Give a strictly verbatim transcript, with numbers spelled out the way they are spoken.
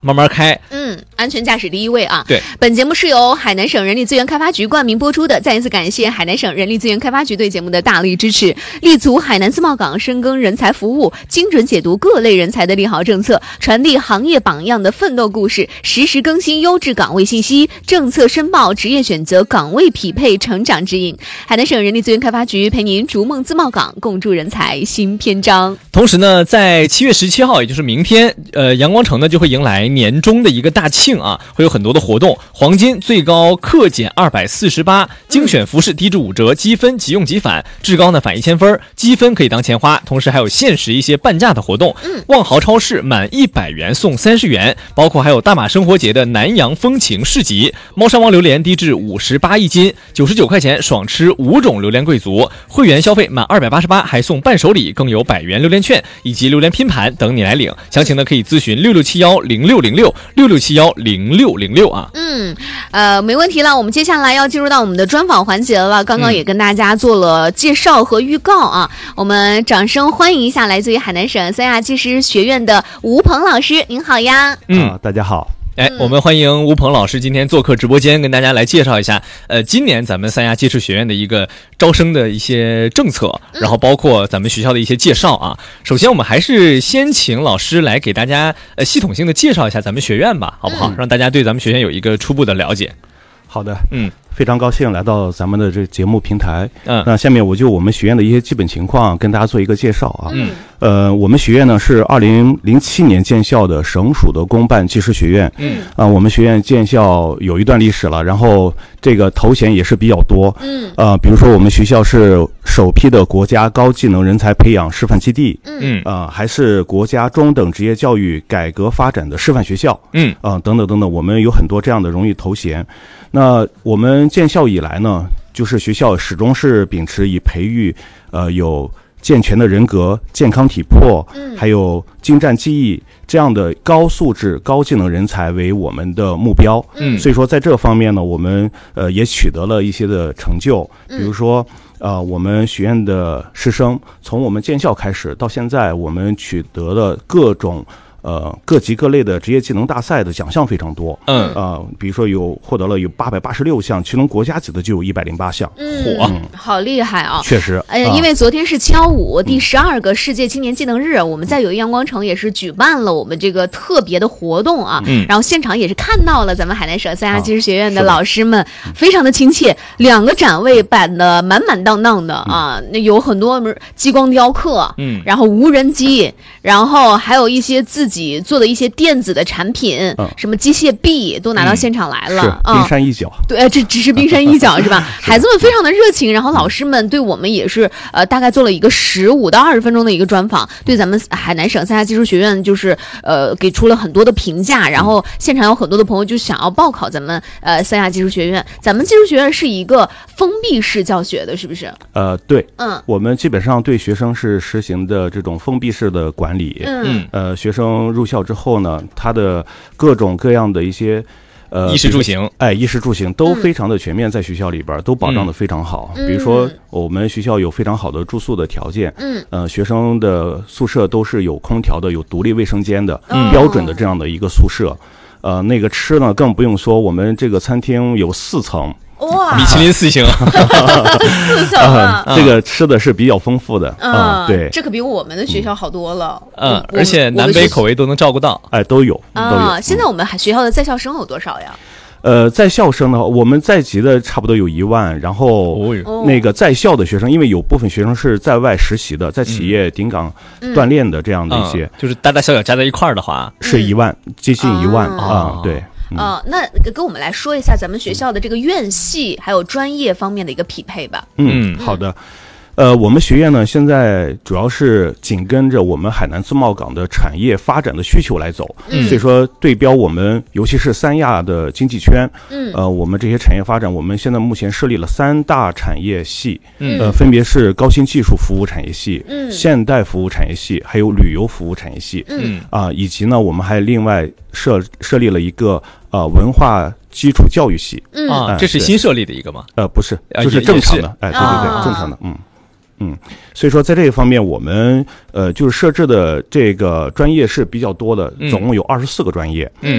慢慢开。 嗯，安全驾驶第一位啊。 对， 本节目是由海南省人力资源开发局冠名播出的，再一次感谢海南省人力资源开发局对节目的大力支持，立足海南自贸港，深耕人才服务，精准解读各类人才的利好政策，传递行业榜样的奋斗故事，实时更新优质岗位信息，政策申报、职业选择、岗位匹配、成长指引。海南省人力资源开发局陪您逐梦自贸港，共筑人才新篇章。 同时呢，在七月十七号，也就是明天，呃，阳光城呢就会迎来年终的一个大庆啊，会有很多的活动，黄金最高克减二百四十八，精选服饰低至五折，积分即用即返，至高呢返一千分，积分可以当钱花，同时还有限时一些半价的活动。嗯，万豪超市满一百元送三十元，包括还有大马生活节的南洋风情市集，猫山王榴莲低至五十八一斤，九十九块钱爽吃五种榴莲贵族，会员消费满二百八十八还送伴手礼，更有百元榴莲券以及榴莲拼盘等你来领。详情呢可以咨询六六七幺零六零六六六七幺零六零六啊。 嗯，呃，没问题了。我们接下来要进入到我们的专访环节了。刚刚也跟大家做了介绍和预告啊，嗯、我们掌声欢迎一下来自于海南省三亚技师学院的吴鹏老师，您好呀。 嗯、啊，大家好。 哎，我们欢迎吴鹏老师今天做客直播间，跟大家来介绍一下，呃，今年咱们三亚技师学院的一个招生的一些政策，然后包括咱们学校的一些介绍啊。首先，我们还是先请老师来给大家呃系统性的介绍一下咱们学院吧，好不好？嗯、让大家对咱们学院有一个初步的了解。 好的，嗯，非常高兴来到咱们的这节目平台。 嗯， 那下面我就我们学院的一些基本情况跟大家做一个介绍啊。 嗯， 呃，我们学院呢是二零零七年建校的省属的公办技师学院。 嗯， 啊、呃，我们学院建校有一段历史了，然后这个头衔也是比较多。 嗯， 呃，比如说我们学校是首批的国家高技能人才培养示范基地。 嗯， 呃，还是国家中等职业教育改革发展的示范学校。 嗯， 啊、呃，等等等等，我们有很多这样的荣誉头衔。那我们建校以来呢，就是学校始终是秉持以培育呃有健全的人格、健康体魄， 嗯， 还有精湛技艺这样的高素质、高技能人才为我们的目标。 嗯， 所以说在这方面呢，我们呃也取得了一些的成就，比如说。呃，我们学院的师生从我们建校开始到现在，我们取得了各种呃各级各类的职业技能大赛的奖项非常多。 嗯， 呃，比如说有获得了有八百八十六项，其中国家级的就有一百零八项。 嗯， 嚯、 嗯，好厉害啊！ 确实， 哎、呃，因为昨天是七幺五第十二个世界青年技能日，嗯、我们在友谊阳光城也是举办了我们这个特别的活动啊。 嗯， 然后现场也是看到了咱们海南省三亚技师学院的啊、 老师们，非常的亲切，两个展位摆的满满当当的啊，那、嗯、有很多激光雕刻， 嗯， 然后无人机，然后还有一些自己做的一些电子的产品， 嗯、 什么机械臂都拿到现场来了， 嗯、是冰山一角。 嗯、对，这只是冰山一角是吧？孩子们非常的热情，然后老师们对我们也是呃大概做了一个十五到二十分钟的一个专访，对咱们海南省三亚技术学院就是呃给出了很多的评价，然后现场有很多的朋友就想要报考咱们呃三亚技术学院。咱们技术学院是一个封闭式教学的，是不是？ 呃，对， 嗯， 我们基本上对学生是实行的这种封闭式的管理。 嗯， 呃，学生入校之后呢，他的各种各样的一些。呃， 衣食住行， 哎，衣食住行都非常的全面，在学校里边、嗯、都保障的非常好。 嗯、 比如说，我们学校有非常好的住宿的条件， 嗯， 呃，学生的宿舍都是有空调的，有独立卫生间的， 嗯、 标准的这样的一个宿舍。呃，那个吃呢，更不用说，我们这个餐厅有四层。 哇， 米其林四星， 四层啊、 呃！这个吃的是比较丰富的啊、 嗯， 对， 这可比我们的学校好多了。 嗯，而且南北口味都能照顾到， 哎，都有啊。 都有现在我们学校的在校生有多少呀？ 呃，在校生的话，我们在籍的差不多有一万，然后那个在校的学生，因为有部分学生是在外实习的，在企业顶岗锻炼的这样的一些， 嗯嗯、就是大大小小加在一块儿的话， 是一万， 嗯、 接近一万啊、 啊，对。 呃，那跟我们来说一下咱们学校的这个院系还有专业方面的一个匹配吧。 嗯，好的。呃，我们学院呢，现在主要是紧跟着我们海南自贸港的产业发展的需求来走， 嗯、 所以说对标我们，尤其是三亚的经济圈， 嗯， 呃，我们这些产业发展，我们现在目前设立了三大产业系， 嗯， 呃，分别是高新技术服务产业系， 嗯， 现代服务产业系，还有旅游服务产业系， 嗯， 啊、呃，以及呢，我们还另外设设立了一个呃文化基础教育系， 嗯啊，这是新设立的一个吗？ 呃，不是，就是正常的，哎，对对对， 啊、 正常的，嗯。嗯，所以说在这一方面，我们呃就是设置的这个专业是比较多的，总共有二十四个专业。 嗯。